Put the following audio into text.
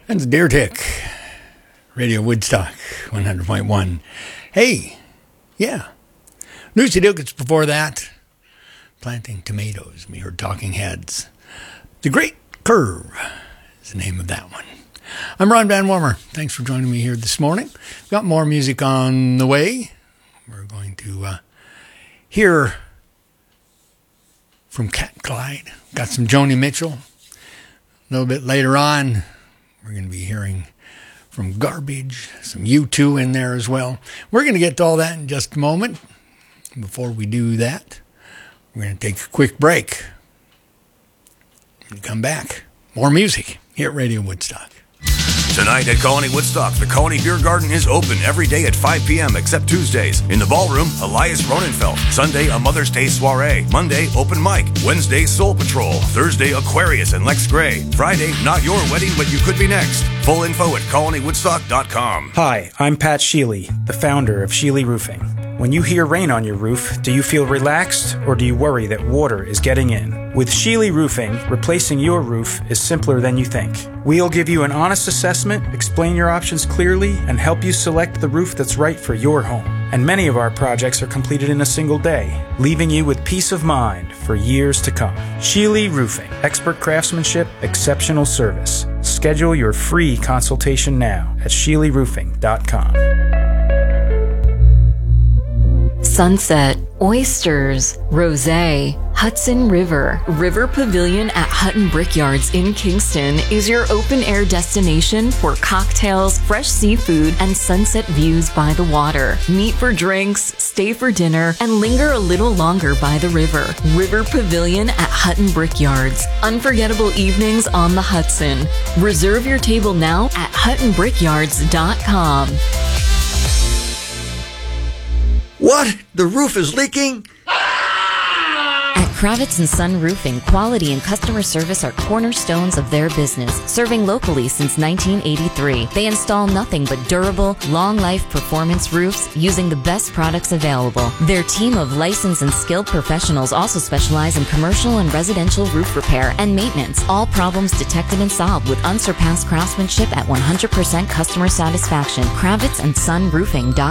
That's Deer Tick, Radio Woodstock 100.1. Hey, yeah. Lucy Dukes before that. Planting Tomatoes. We heard Talking Heads. The Great Curve is the name of that one. I'm Ron Van Warmer. Thanks for joining me here this morning. Got more music on the way. We're going to hear from Cat Clyde. Got some Joni Mitchell. A little bit later on, we're going to be hearing from Garbage, some U2 in there as well. We're going to get to all that in just a moment. Before we do that, we're going to take a quick break. When we come back, more music here at Radio Woodstock. Tonight at Colony Woodstock, the Colony Beer Garden is open every day at 5 p.m. except Tuesdays. In the ballroom, Elias Ronenfeld. Sunday, a Mother's Day soiree. Monday, open mic. Wednesday, Soul Patrol. Thursday, Aquarius and Lex Gray. Friday, not your wedding, but you could be next. Full info at colonywoodstock.com. Hi, I'm Pat Sheely, the founder of Sheely Roofing. When you hear rain on your roof, do you feel relaxed or do you worry that water is getting in? With Sheely Roofing, replacing your roof is simpler than you think. We'll give you an honest assessment, explain your options clearly, and help you select the roof that's right for your home. And many of our projects are completed in a single day, leaving you with peace of mind for years to come. Sheely Roofing. Expert craftsmanship, exceptional service. Schedule your free consultation now at SheelyRoofing.com. Sunset, oysters, rosé, Hudson River. River Pavilion at Hutton Brickyards in Kingston is your open-air destination for cocktails, fresh seafood, and sunset views by the water. Meet for drinks, stay for dinner, and linger a little longer by the river. River Pavilion at Hutton Brickyards. Unforgettable evenings on the Hudson. Reserve your table now at HuttonBrickyards.com. What? The roof is leaking? At Kravitz & Son Roofing, quality and customer service are cornerstones of their business, serving locally since 1983. They install nothing but durable, long-life performance roofs using the best products available. Their team of licensed and skilled professionals also specialize in commercial and residential roof repair and maintenance. All problems detected and solved with unsurpassed craftsmanship at 100% customer satisfaction. KravitzandSonRoofing.com.